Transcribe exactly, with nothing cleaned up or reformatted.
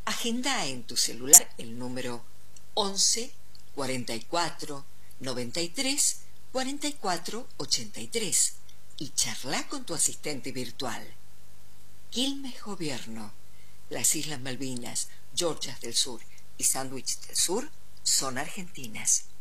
Agenda en tu celular el número once cuarenta y cuatro noventa y tres cuarenta y cuatro ochenta y tres y charla con tu asistente virtual. Quilmes Gobierno. Las Islas Malvinas, Georgias del Sur y Sandwich del Sur son argentinas.